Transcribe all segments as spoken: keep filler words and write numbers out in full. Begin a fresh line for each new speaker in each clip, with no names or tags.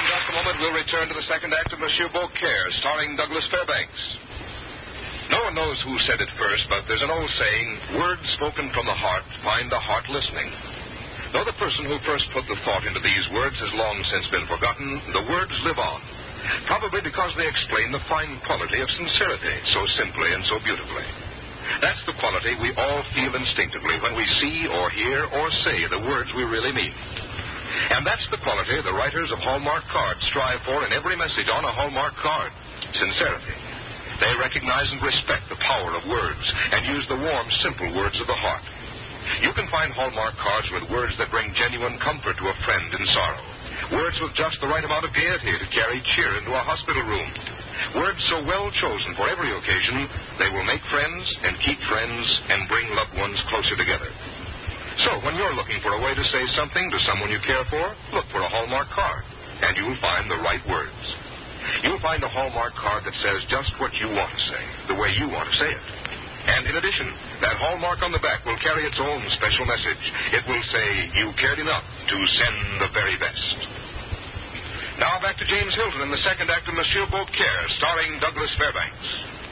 in just a moment, we'll return to the second act of Monsieur Beaucaire, starring Douglas Fairbanks. No one knows who said it first, but there's an old saying, words spoken from the heart find the heart listening. Though the person who first put the thought into these words has long since been forgotten, the words live on. Probably because they explain the fine quality of sincerity so simply and so beautifully. That's the quality we all feel instinctively when we see or hear or say the words we really mean. And that's the quality the writers of Hallmark cards strive for in every message on a Hallmark card. Sincerity. They recognize and respect the power of words and use the warm, simple words of the heart. You can find Hallmark cards with words that bring genuine comfort to a friend in sorrow. Words with just the right amount of gaiety to carry cheer into a hospital room. Words so well chosen for every occasion, they will make friends and keep friends and bring loved ones closer together. So, when you're looking for a way to say something to someone you care for, look for a Hallmark card, and you'll find the right words. You'll find a Hallmark card that says just what you want to say, the way you want to say it. And in addition, that Hallmark on the back will carry its own special message. It will say, you cared enough to send the very best. Now back to James Hilton in the second act of Monsieur Beaucaire, starring Douglas Fairbanks.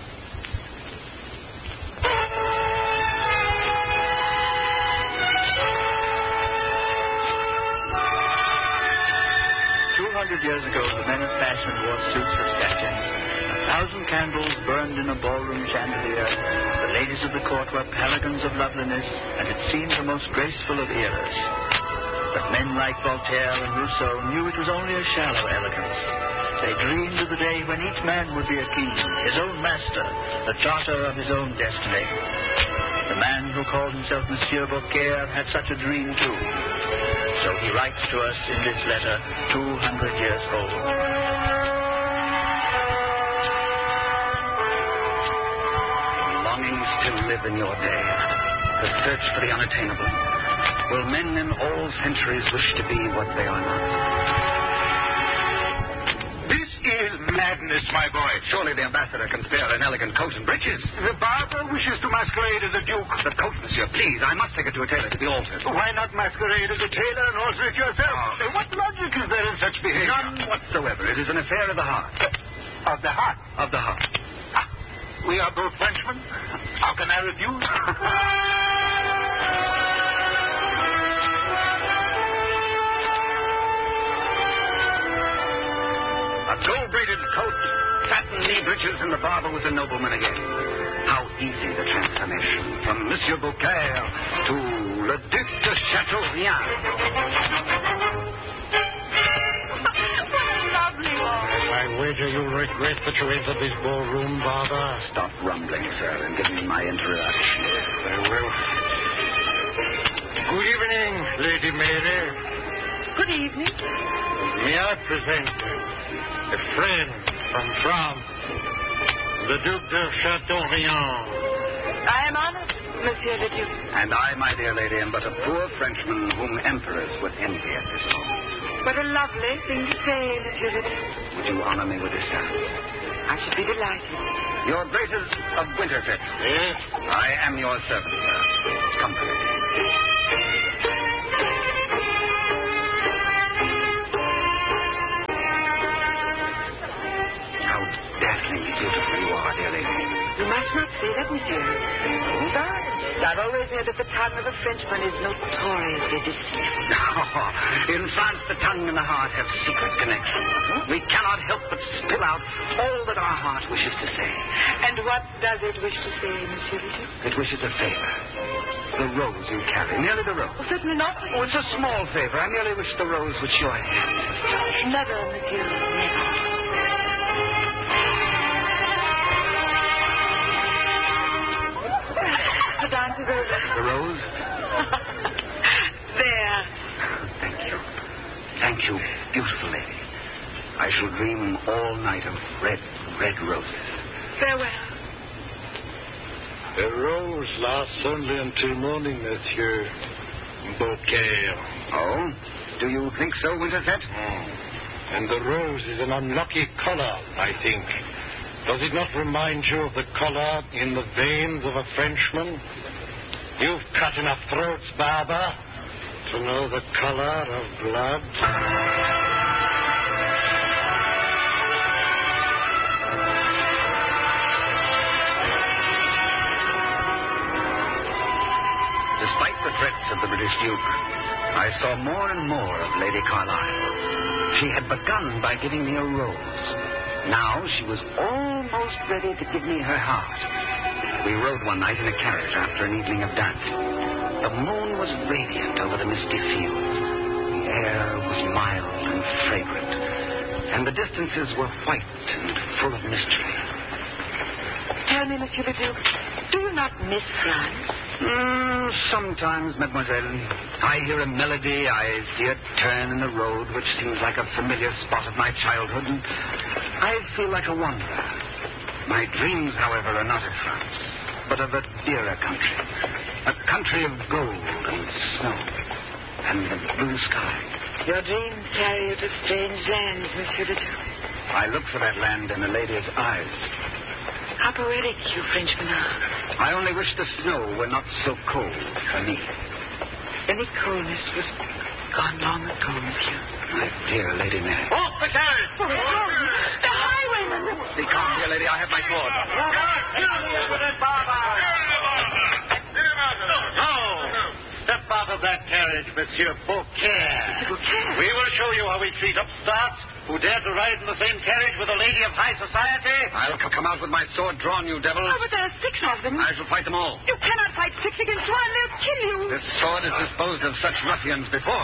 Two hundred years ago, the men of fashion wore suits of satin. A thousand candles burned in a ballroom chandelier. The ladies of the court were paragons of loveliness, and it seemed the most graceful of eras. But men like Voltaire and Rousseau knew it was only a shallow elegance. They dreamed of the day when each man would be a king, his own master, the charter of his own destiny. The man who called himself Monsieur Beaucaire had such a dream, too. So he writes to us in this letter, two hundred years old.
Longings still live in your day. The search for the unattainable. Will men in all centuries wish to be what they are not?
This is madness, my boy.
Surely the ambassador can spare an elegant coat and breeches.
The barber wishes to masquerade as a duke.
The coat, monsieur, please. I must take it to a tailor to be altered.
Why not masquerade as a tailor and alter it yourself?
Oh.
What logic is there in such behavior?
None whatsoever. It is an affair of the heart.
Of the heart?
Of the heart.
Ah, we are both Frenchmen. How can I refuse?
A gold-braided coat, satin knee breeches, and the barber was a nobleman again. How easy the transformation from Monsieur Beaucaire to Le Duc de Chateaubriand.
What a lovely one.
I wager you'll regret that you entered this ballroom, barber.
Stop rumbling, sir, and give me my introduction.
Very well. Good evening, Lady Mary.
Good evening.
May I present a friend from France, the Duc de Chateaubriand.
I am honored, Monsieur le Duc.
And I, my dear lady, am but a poor Frenchman whom emperors would envy at this moment.
What a lovely thing to say, Monsieur le Duc.
Would you honor me with this service?
I should be delighted.
Your graces of Winterset.
Yes?
I am your servant, sir. Comfort. How dazzlingly beautiful you are, dear lady.
You must not say that, Monsieur. Besides, I've always heard that the tongue of a Frenchman is notoriously deceitful.
No, in France, the tongue and the heart have secret connections. We cannot help but spill out all that our heart wishes to say.
And what does it wish to say, Monsieur le Duc?
It wishes a favor. The rose you carry, merely the rose.
Oh, certainly not.
Oh, it's a small favor. I merely wish the rose which your hand has touched.
Never, Monsieur, never. The dance is over.
The rose?
There.
Thank you. Thank you, beautiful lady. I shall dream all night of red, red roses.
Farewell.
The rose lasts only until morning, Monsieur Beaucaire.
Oh? Do you think so, Winterset?
Mm. And the rose is an unlucky color, I think. Does it not remind you of the color in the veins of a Frenchman? You've cut enough throats, barber, to know the color of blood.
threats of the British Duke, I saw more and more of Lady Carlisle. She had begun by giving me a rose. Now she was almost ready to give me her heart. We rode one night in a carriage after an evening of dancing. The moon was radiant over the misty fields. The air was mild and fragrant, and the distances were white and full of mystery.
Tell me, Monsieur le Duc, do you not miss France?
Mm, sometimes, mademoiselle. I hear a melody, I see a turn in the road which seems like a familiar spot of my childhood, and I feel like a wanderer. My dreams, however, are not of France, but of a dearer country. A country of gold and snow and the blue sky.
Your dreams carry you to strange lands, Monsieur le Duc.
I look for that land in a lady's eyes.
How poetic you Frenchmen are.
I only wish the snow were not so cold for me.
Any coldness was gone long ago, Monsieur.
My dear Lady Mary.
Off the carriage!
Oh, the highwayman!
Be calm, dear lady. I have my sword.
No! Step out of that carriage, Monsieur Beaucaire.
Beaucaire?
We will show you how we treat upstarts who dare to ride in the same carriage with a lady of high society.
I'll c- come out with my sword drawn, you devils.
Oh, but there are six of them.
I shall fight them all.
You cannot fight six against one. They'll kill you.
This sword has disposed of such ruffians before.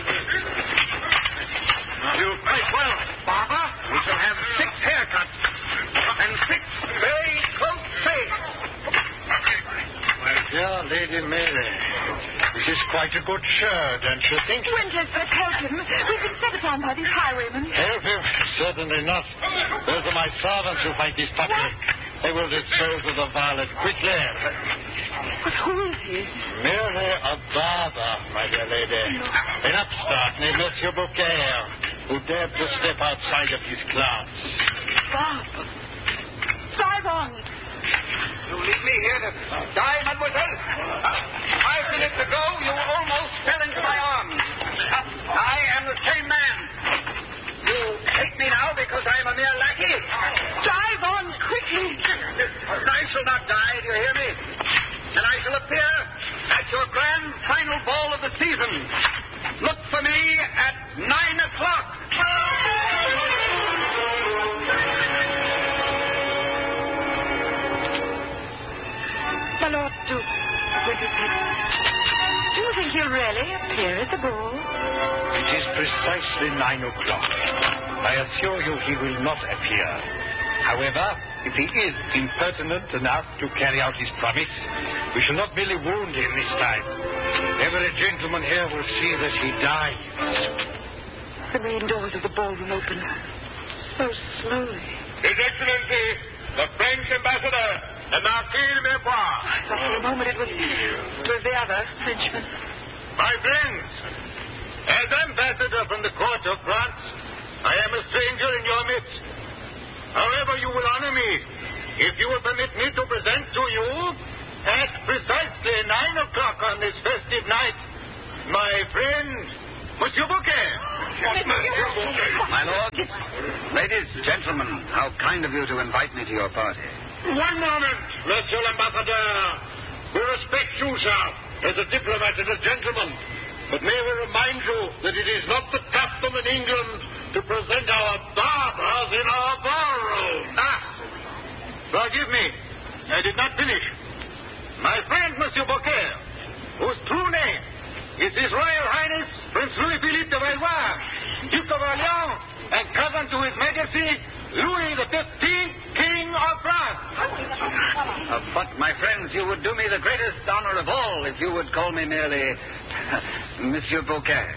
You fight well,
Barber, we shall have six haircuts and six very close shaves.
my dear Lady Mary. This is quite a good show, don't you think?
Winterford, help him. We've been set upon by these highwaymen.
Help him? Certainly not. Those are my servants who fight this public. They will dispose of the varlet quickly.
But who is he?
Merely a barber, my dear lady. An upstart named Monsieur Beaucaire, who dared to step outside of his class.
Barber. Drive on.
You leave me here to die, mademoiselle? Five minutes ago, you almost fell into my arms. I am the same man. You hate me now because I am a mere lackey.
Drive on quickly.
I shall not die, do you hear me? And I shall appear at your grand final ball of the season. Look for me at nine o'clock.
My Lord Duke, Winterford, do you think he'll really appear at the ball?
It is precisely nine o'clock. I assure you he will not appear. However, if he is impertinent enough to carry out his promise, we shall not merely wound him this time. Every gentleman here will see that he dies.
The main doors of the ballroom open so slowly.
His Excellency, the French ambassador, the Marquis de Mirepoix.
I thought for a moment it was, it was the other Frenchman.
My friends, as ambassador from the court of France, I am a stranger in your midst. However, you will honor me if you will permit me to present to you, at precisely nine o'clock on this festive night, my friend, Monsieur Beaucaire.
My lord, ladies, gentlemen, how kind of you to invite me to your party.
One moment, Monsieur l'Ambassadeur. We respect you, sir, as a diplomat and a gentleman. But may we remind you that it is not the custom in England to present our barbers in our ballroom. Ah, forgive me. I did not finish. My friend, Monsieur Beaucaire, whose true name is His Royal Highness Prince Louis-Philippe de Valois, Duke of Orleans, and cousin to His Majesty Louis the Fifteenth, King of France.
Uh, but, my friends, you would do me the greatest honor of all if you would call me merely Monsieur Beaucaire.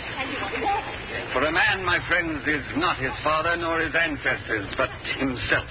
For a man, my friends, is not his father nor his ancestors, but himself.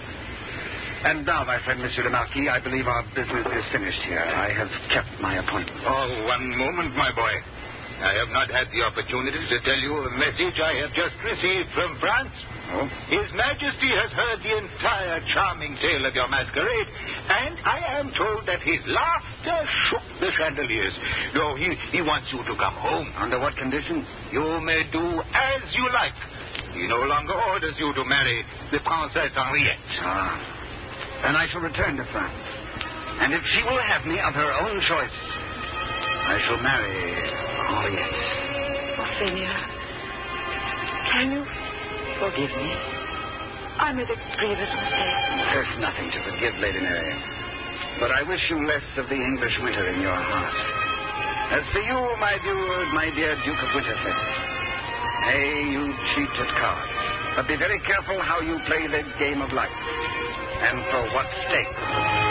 And now, my friend, Monsieur le Marquis, I believe our business is finished here. I have kept my appointment.
Oh, one moment, my boy. I have not had the opportunity to tell you a message I have just received from France.
Oh?
His Majesty has heard the entire charming tale of your masquerade, and I am told that his laughter shook the chandeliers. No, he, he wants you to come home.
Under what conditions?
You may do as you like. He no longer orders you to marry the Princess Henriette.
Ah. Then I shall return to France. And if she will have me of her own choice, I shall marry Henriette.
Ophelia, can you forgive me? I made a grievous mistake.
There's nothing to forgive, Lady Mary. But I wish you less of the English winter in your heart. As for you, my dear, my dear Duke of Winterset, hey, you cheat at cards. But be very careful how you play the game of life. And for what stake.